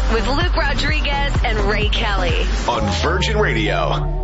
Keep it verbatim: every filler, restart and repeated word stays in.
with Luke Rodriguez and Ray Kelly on Virgin Radio.